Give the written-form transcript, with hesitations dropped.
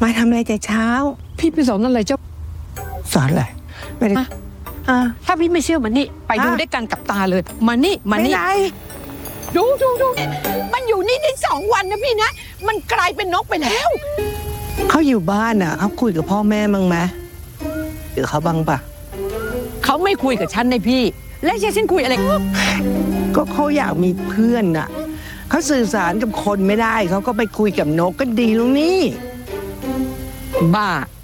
มาทำอะไรแต่เช้าพี่ไปสอนอะไรเจ้าสอนอะไรไม่ได้ถ้าพี่ไม่เชื่อมันนี่ไปดูด้วยกันกับตาเลยมานี่ดูมันอยู่นี่ได้2 วันนะพี่นะมันกลายเป็นนกไปแล้วเขาอยู่บ้านอ่ะเขาคุยกับพ่อแม่มั้งไหมหรือเขาบ้างปะเขาไม่คุยกับฉันในพี่และฉันคุยอะไรก็เขาอยากมีเพื่อนน่ะเขาสื่อสารกับคนไม่ได้เขาก็ไปคุยกับนกก็ดีลุงนี่บ้า